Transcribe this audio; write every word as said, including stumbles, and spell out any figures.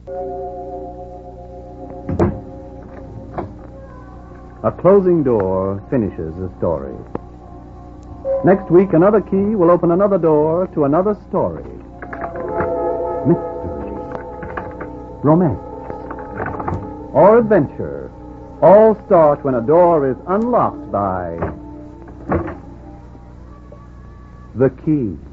A closing door finishes the story. Next week, another key will open another door to another story. Mystery, romance, or adventure all start when a door is unlocked by the key.